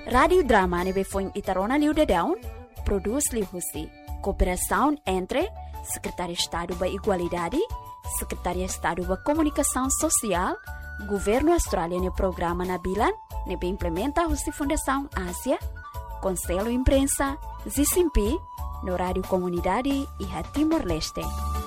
Radio Drama nebe foi Itarona Liu de Daun, produz Liu Husi. Cooperação entre Secretaria de Estado da Igualdade, Secretaria de Estado da Comunicação Social, Governo Australiano e Programa Nabilan, nebe implementa a Fundação Ásia, Conselho Imprensa, Zisimpi, no Rádio Comunidade e Timor-Leste.